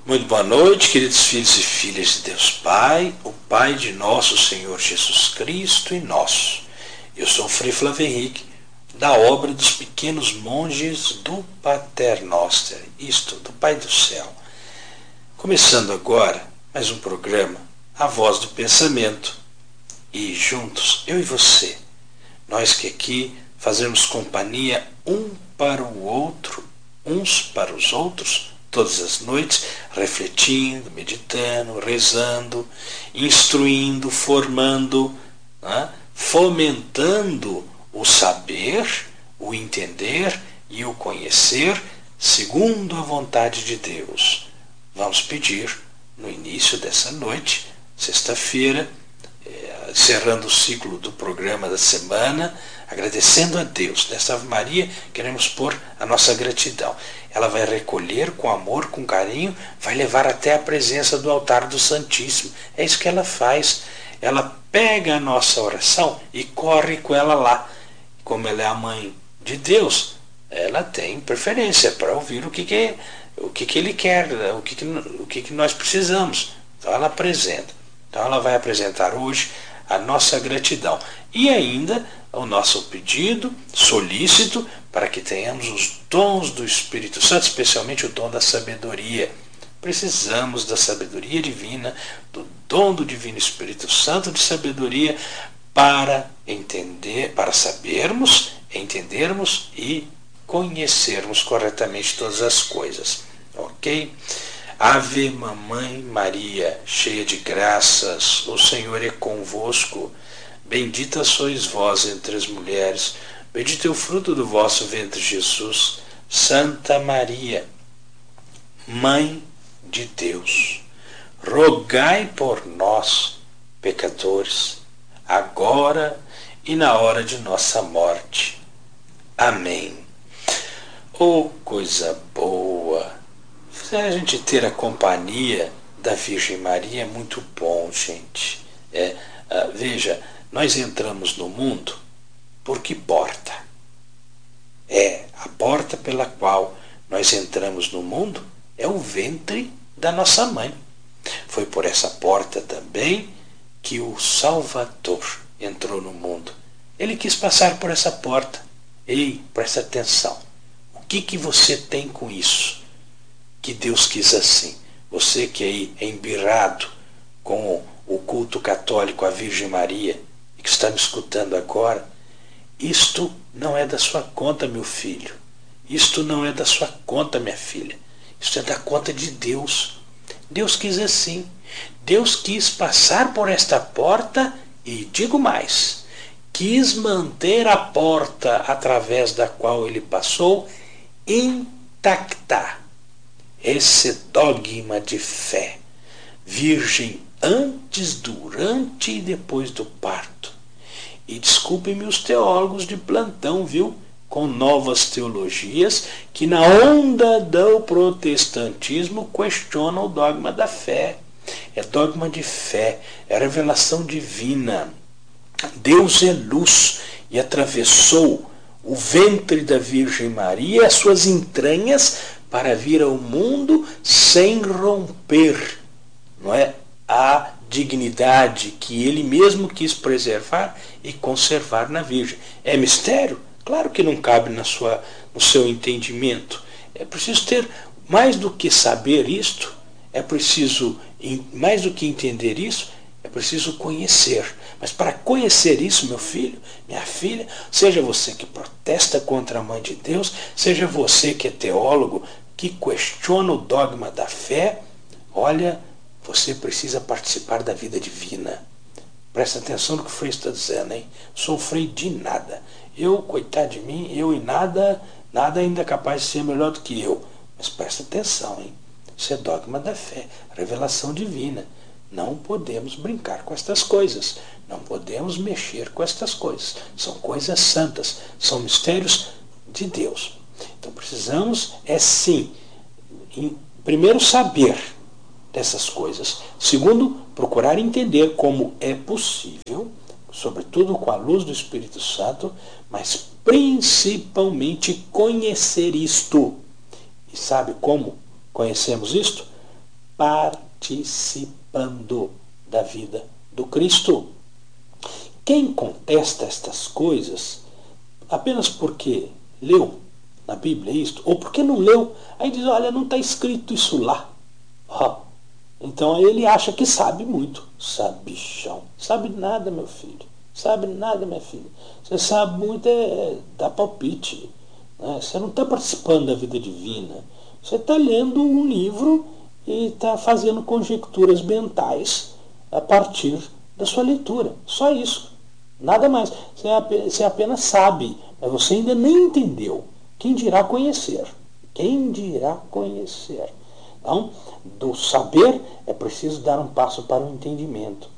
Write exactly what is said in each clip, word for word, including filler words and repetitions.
Muito boa noite, queridos filhos e filhas de Deus Pai, o Pai de nosso Senhor Jesus Cristo e nosso. Eu sou o Frei Flávio Henrique, da obra dos pequenos monges do Pater Noster, isto, do Pai do Céu. Começando agora mais um programa, A Voz do Pensamento, e juntos, eu e você, nós que aqui fazemos companhia um para o outro, uns para os outros, todas as noites, refletindo, meditando, rezando, instruindo, formando, né? fomentando o saber, o entender e o conhecer segundo a vontade de Deus. Vamos pedir, no início dessa noite, sexta-feira, eh, encerrando o ciclo do programa da semana, agradecendo a Deus. Nesta Ave Maria, queremos pôr a nossa gratidão. Ela vai recolher com amor, com carinho, vai levar até a presença do altar do Santíssimo. É isso que ela faz. Ela pega a nossa oração e corre com ela lá. Como ela é a mãe de Deus, ela tem preferência para ouvir o que, que, o que, que Ele quer, o, que, que, o que, que nós precisamos. Então ela apresenta. Então ela vai apresentar hoje a nossa gratidão. E ainda o nosso pedido solícito para que tenhamos os dons do Espírito Santo, especialmente o dom da sabedoria. Precisamos da sabedoria divina, do dom do Divino Espírito Santo de sabedoria para entender, para sabermos, entendermos e conhecermos corretamente todas as coisas. Ok? Ave Mamãe Maria, cheia de graças, o Senhor é convosco. Bendita sois vós entre as mulheres, bendito é o fruto do vosso ventre, Jesus. Santa Maria, Mãe de Deus, rogai por nós, pecadores, agora e na hora de nossa morte. Amém. Oh, coisa boa! A gente ter a companhia da Virgem Maria é muito bom, gente. É, uh, veja, nós entramos no mundo por que porta? É, a porta pela qual nós entramos no mundo é o ventre da nossa mãe. Foi por essa porta também que o Salvador entrou no mundo. Ele quis passar por essa porta. Ei, presta atenção. O que, que você tem com isso? Que Deus quis assim. Você que aí é embirrado com o culto católico à Virgem Maria e que está me escutando agora, isto não é da sua conta, meu filho. Isto não é da sua conta, minha filha. Isto é da conta de Deus. Deus quis assim. Deus quis passar por esta porta e, digo mais, quis manter a porta através da qual ele passou intacta. Esse dogma de fé, virgem antes, durante e depois do parto. E desculpem-me os teólogos de plantão, viu? Com novas teologias que na onda do protestantismo questionam o dogma da fé. É dogma de fé, é revelação divina. Deus é luz e atravessou o ventre da Virgem Maria, as suas entranhas, para vir ao mundo sem romper, não é, a dignidade que ele mesmo quis preservar e conservar na Virgem. É mistério? Claro que não cabe na sua, no seu entendimento. É preciso ter, mais do que saber isto, é preciso, mais do que entender isso, é preciso conhecer. Mas para conhecer isso, meu filho, minha filha, seja você que protesta contra a Mãe de Deus, seja você que é teólogo, que questiona o dogma da fé, olha, você precisa participar da vida divina. Presta atenção no que o Frei está dizendo, hein? Sou Frei de nada. Eu, coitado de mim, eu e nada, nada ainda é capaz de ser melhor do que eu. Mas presta atenção, hein? Isso é dogma da fé, revelação divina. Não podemos brincar com estas coisas. Não podemos mexer com estas coisas. São coisas santas. São mistérios de Deus. Então precisamos, é sim, em, primeiro saber dessas coisas. Segundo, procurar entender como é possível, sobretudo com a luz do Espírito Santo, mas principalmente conhecer isto. E sabe como conhecemos isto? participando da vida do Cristo. Quem contesta estas coisas apenas porque leu na Bíblia isto, ou porque não leu, aí diz, olha, não está escrito isso lá. Oh, então aí ele acha que sabe muito. Sabe, bichão. Sabe nada, meu filho. Sabe nada, minha filha. Você sabe muito é, é dar palpite. Né? Você não está participando da vida divina. Você está lendo um livro e está fazendo conjecturas mentais a partir da sua leitura. Só isso. Nada mais. Você apenas sabe, mas você ainda nem entendeu. Quem dirá conhecer? Quem dirá conhecer? Então, do saber é preciso dar um passo para o entendimento.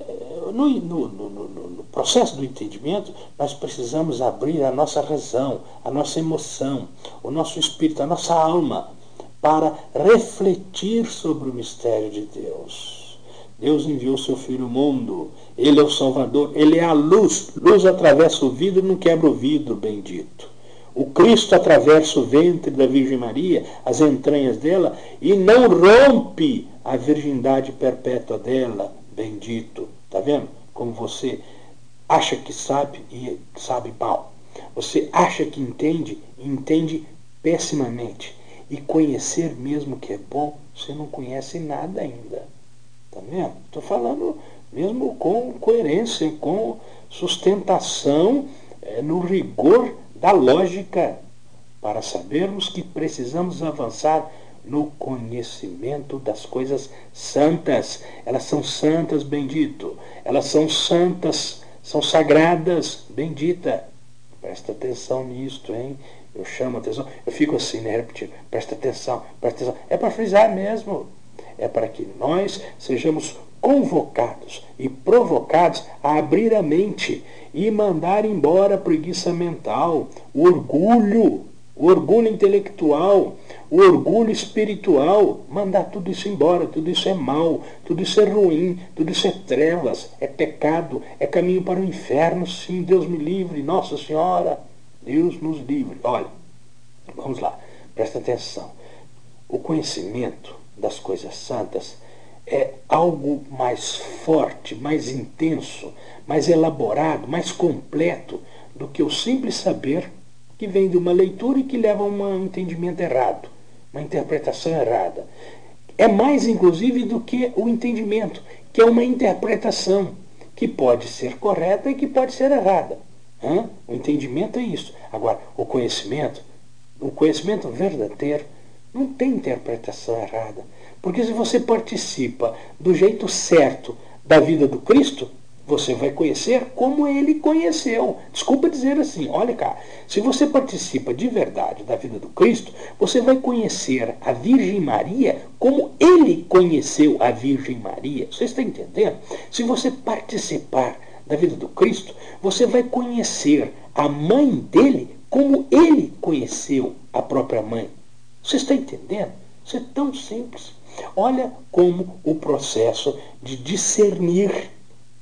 No, no, no, no processo do entendimento, nós precisamos abrir a nossa razão, a nossa emoção, o nosso espírito, a nossa alma, para refletir sobre o mistério de Deus. Deus enviou seu Filho ao mundo, Ele é o Salvador, Ele é a luz. Luz atravessa o vidro e não quebra o vidro, bendito. O Cristo atravessa o ventre da Virgem Maria, as entranhas dela, e não rompe a virgindade perpétua dela, bendito. Está vendo? Como você acha que sabe e sabe mal. Você acha que entende e entende pessimamente. E conhecer mesmo que é bom, você não conhece nada ainda. Está vendo? Estou falando mesmo com coerência, com sustentação, é, no rigor da lógica, para sabermos que precisamos avançar no conhecimento das coisas santas. Elas são santas, bendito. Elas são santas, são sagradas, bendita. Presta atenção nisto, hein? Eu chamo a atenção, eu fico assim, né, repetindo. Presta atenção, presta atenção. É para frisar mesmo. É para que nós sejamos convocados e provocados a abrir a mente e mandar embora a preguiça mental, o orgulho, o orgulho intelectual, o orgulho espiritual, mandar tudo isso embora. Tudo isso é mal, tudo isso é ruim, tudo isso é trevas, é pecado, é caminho para o inferno. Sim, Deus me livre, Nossa Senhora, Deus nos livre. Olha, vamos lá, presta atenção. O conhecimento das coisas santas é algo mais forte, mais intenso, mais elaborado, mais completo do que o simples saber que vem de uma leitura e que leva a um entendimento errado, uma interpretação errada. É mais, inclusive, do que o entendimento, que é uma interpretação que pode ser correta e que pode ser errada. Hã? O entendimento é isso. Agora, o conhecimento, o conhecimento verdadeiro, não tem interpretação errada. Porque se você participa do jeito certo da vida do Cristo, você vai conhecer como Ele conheceu. Desculpa dizer assim, olha cá, se você participa de verdade da vida do Cristo, você vai conhecer a Virgem Maria como Ele conheceu a Virgem Maria. Você está entendendo? Se você participar da vida do Cristo, você vai conhecer a mãe dele como Ele conheceu a própria mãe. Você está entendendo? Isso é tão simples. Olha como o processo de discernir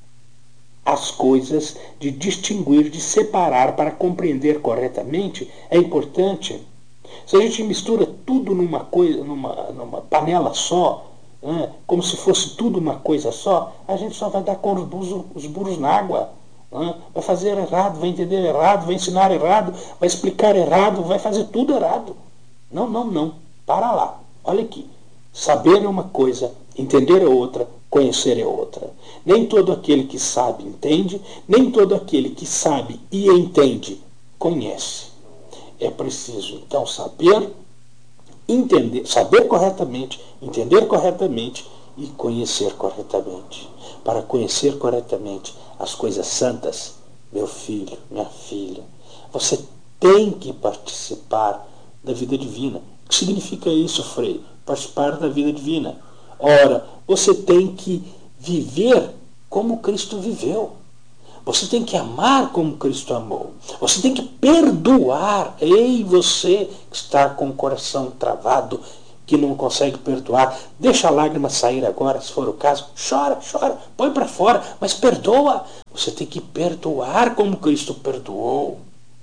as coisas, de distinguir, de separar para compreender corretamente é importante. Se a gente mistura tudo numa coisa, numa, numa panela só, né, como se fosse tudo uma coisa só, a gente só vai dar com os burros, os burros na água. Né, vai fazer errado, vai entender errado, vai ensinar errado, vai explicar errado, vai fazer tudo errado. Não, não, não. Para lá. Olha aqui. Saber é uma coisa, entender é outra, conhecer é outra. Nem todo aquele que sabe entende, nem todo aquele que sabe e entende conhece. É preciso, então, saber, entender, saber corretamente, entender corretamente e conhecer corretamente. Para conhecer corretamente as coisas santas, meu filho, minha filha, você tem que participar da vida divina. O que significa isso, Frei? Participar da vida divina. Ora, você tem que viver como Cristo viveu. Você tem que amar como Cristo amou. Você tem que perdoar. Ei, você que está com o coração travado, que não consegue perdoar, deixa a lágrima sair agora, se for o caso. Chora, chora, põe para fora, mas perdoa. Você tem que perdoar como Cristo perdoou.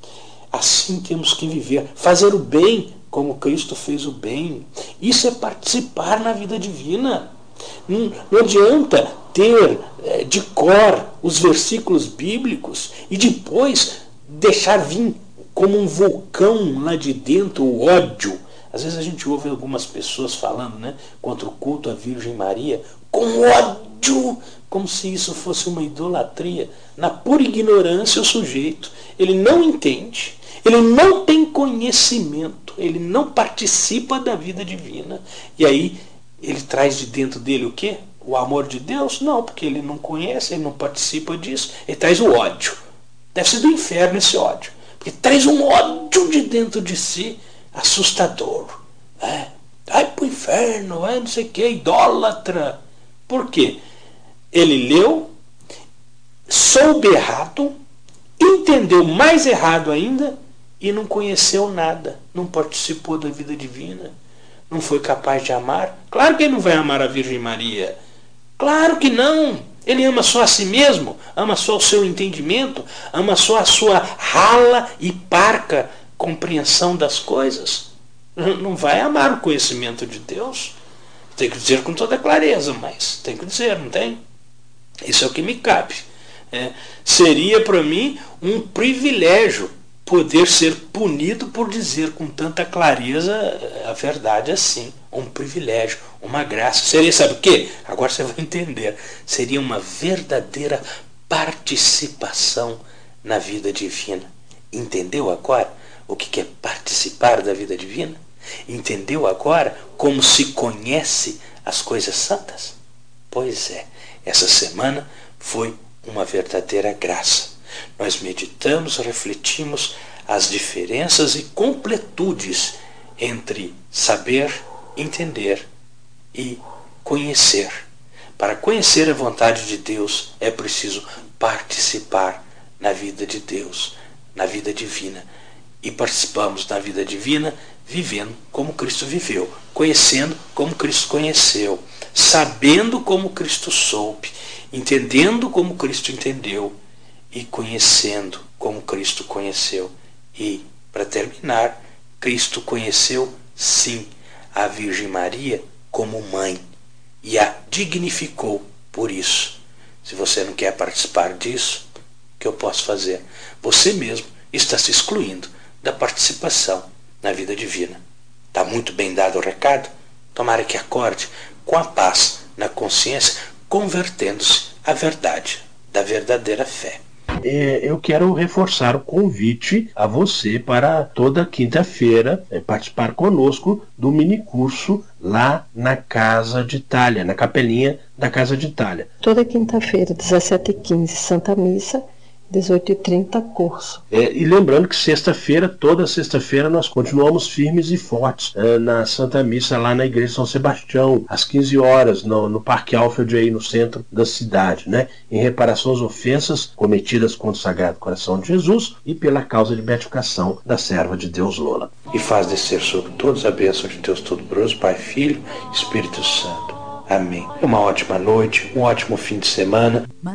Assim temos que viver. Fazer o bem como Cristo fez o bem. Isso é participar na vida divina. Não, não adianta ter é, de cor os versículos bíblicos e depois deixar vir como um vulcão lá de dentro o ódio. Às vezes a gente ouve algumas pessoas falando, né, contra o culto à Virgem Maria com ódio, como se isso fosse uma idolatria. Na pura ignorância o sujeito, ele não entende, ele não tem conhecimento, ele não participa da vida divina. E aí ele traz de dentro dele o quê? O amor de Deus? Não, porque ele não conhece, ele não participa disso. Ele traz o ódio. Deve ser do inferno esse ódio. Porque traz um ódio de dentro de si assustador. É. Vai pro inferno, é não sei o que, idólatra. Por quê? Ele leu, soube errado, entendeu mais errado ainda e não conheceu nada. Não participou da vida divina. Não foi capaz de amar. Claro que ele não vai amar a Virgem Maria. Claro que não. Ele ama só a si mesmo, ama só o seu entendimento, ama só a sua rala e parca compreensão das coisas. Não vai amar o conhecimento de Deus. Tem que dizer com toda clareza, mas tem que dizer, não tem? Isso é o que me cabe. É, seria para mim um privilégio poder ser punido por dizer com tanta clareza a verdade assim. Um privilégio, uma graça. Seria, sabe o quê? Agora você vai entender. Seria uma verdadeira participação na vida divina. Entendeu agora o que é participar da vida divina? Entendeu agora como se conhece as coisas santas? Pois é, essa semana foi uma verdadeira graça. Nós meditamos, refletimos as diferenças e completudes entre saber, entender e conhecer. Para conhecer a vontade de Deus é preciso participar na vida de Deus, na vida divina. E participamos da vida divina vivendo como Cristo viveu, conhecendo como Cristo conheceu, sabendo como Cristo soube, entendendo como Cristo entendeu e conhecendo como Cristo conheceu. E, para terminar, Cristo conheceu, sim, a Virgem Maria como mãe e a dignificou por isso. Se você não quer participar disso, o que eu posso fazer? Você mesmo está se excluindo da participação na vida divina. Está muito bem dado o recado? Tomara que acorde com a paz na consciência, convertendo-se à verdade da verdadeira fé. É, eu quero reforçar o convite a você para toda quinta-feira é, participar conosco do minicurso lá na Casa de Itália, na capelinha da Casa de Itália. Toda quinta-feira, dezessete e quinze, Santa Missa, dezoito e trinta, curso. É, e lembrando que sexta-feira, toda sexta-feira, nós continuamos firmes e fortes é, na Santa Missa lá na Igreja São Sebastião, às quinze horas, no, no Parque Alfred, aí no centro da cidade, né? Em reparação às ofensas cometidas contra o Sagrado Coração de Jesus e pela causa de beatificação da serva de Deus Lola. E faz descer sobre todos a bênção de Deus Todo-Poderoso, Pai, Filho, Espírito Santo. Amém. Uma ótima noite, um ótimo fim de semana.